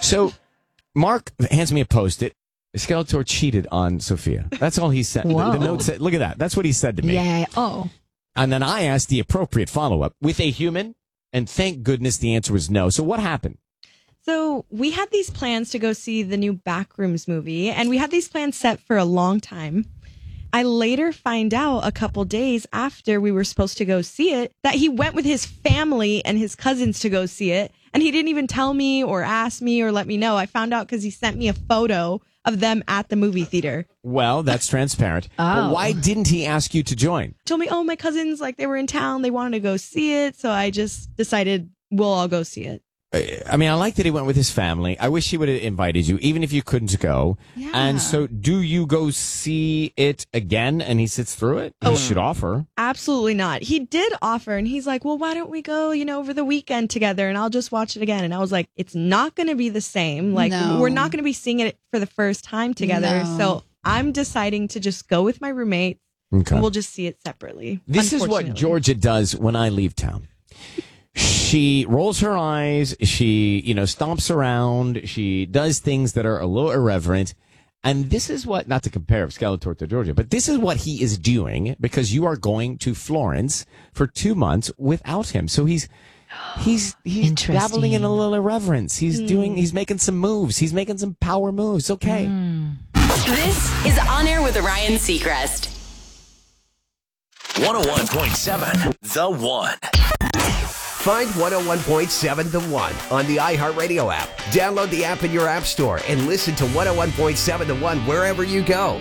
So Mark hands me a Post-it. Skeletor cheated on Sophia. That's all he said. The note said, look at that. That's what he said to me. Yeah. Oh. And then I asked the appropriate follow-up with a human, and thank goodness the answer was no. So what happened? So we had these plans to go see the new Backrooms movie, and we had these plans set for a long time. I later find out a couple days after we were supposed to go see it that he went with his family and his cousins to go see it, and he didn't even tell me or ask me or let me know. I found out because he sent me a photo of them at the movie theater. Well, that's transparent. But why didn't he ask you to join? Told me, my cousins, they were in town. They wanted to go see it. So I just decided we'll all go see it. I mean, I like that he went with his family. I wish he would have invited you, even if you couldn't go. Yeah. And so do you go see it again and he sits through it? He should offer. Absolutely not. He did offer, and he's like, well, why don't we go, over the weekend together and I'll just watch it again. And I was like, it's not going to be the same. We're not going to be seeing it for the first time together. No. So I'm deciding to just go with my roommate and we'll just see it separately. This is what Georgia does when I leave town. She rolls her eyes. She, stomps around. She does things that are a little irreverent. And this is what, not to compare Skeletor to Georgia, but this is what he is doing because you are going to Florence for 2 months without him. So he's dabbling in a little irreverence. He's making some moves. He's making some power moves. Okay. This is On Air with Ryan Seacrest. 101.7 The One. Find 101.7 The One on the iHeartRadio app. Download the app in your app store and listen to 101.7 The One wherever you go.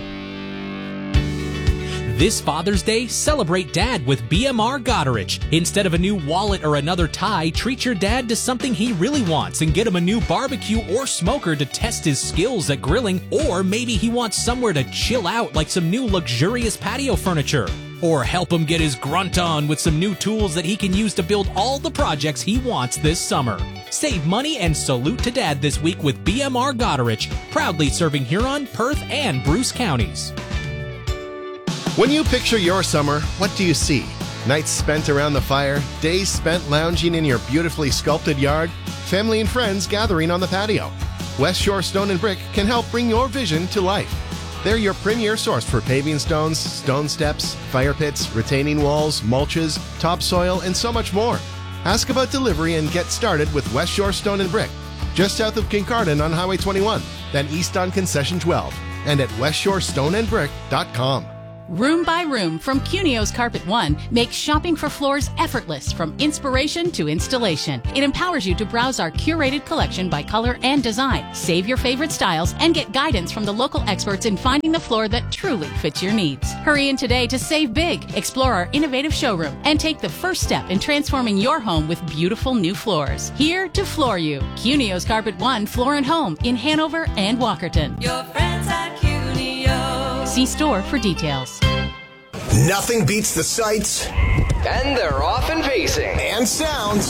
This Father's Day, celebrate Dad with BMR Goderich. Instead of a new wallet or another tie, treat your dad to something he really wants and get him a new barbecue or smoker to test his skills at grilling. Or maybe he wants somewhere to chill out like some new luxurious patio furniture. Or help him get his grunt on with some new tools that he can use to build all the projects he wants this summer. Save money and salute to Dad this week with BMR Goderich, proudly serving Huron, Perth, and Bruce counties. When you picture your summer, what do you see? Nights spent around the fire, days spent lounging in your beautifully sculpted yard, family and friends gathering on the patio. West Shore Stone and Brick can help bring your vision to life. They're your premier source for paving stones, stone steps, fire pits, retaining walls, mulches, topsoil, and so much more. Ask about delivery and get started with West Shore Stone and Brick, just south of Kincardine on Highway 21, then east on Concession 12, and at westshorestoneandbrick.com. Room by Room from Cunio's Carpet One makes shopping for floors effortless from inspiration to installation. It empowers you to browse our curated collection by color and design, save your favorite styles, and get guidance from the local experts in finding the floor that truly fits your needs. Hurry in today to save big, explore our innovative showroom, and take the first step in transforming your home with beautiful new floors. Here to floor you. Cunio's Carpet One Floor and Home in Hanover and Walkerton. Your friends at Cunio. See store for details. Nothing beats the sights. And they're off and pacing. And sounds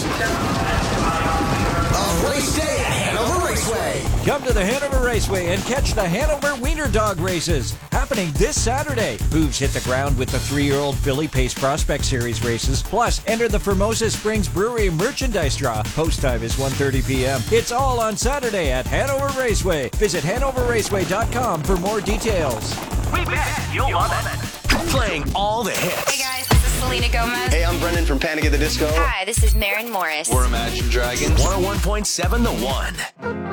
of race day at Hanover Raceway. Come to the Hanover Raceway and catch the Hanover Wiener Dog races happening this Saturday. Hooves hit the ground with the 3-year-old Philly Pace Prospect Series races. Plus, enter the Formosa Springs Brewery merchandise draw. Post time is 1:30 p.m. It's all on Saturday at Hanover Raceway. Visit HanoverRaceway.com for more details. We bet you'll love it. Playing all the hits. Hey guys, this is Selena Gomez. Hey, I'm Brendan from Panic at the Disco. Hi, this is Maren Morris. We're Imagine Dragons. 101.7 The One.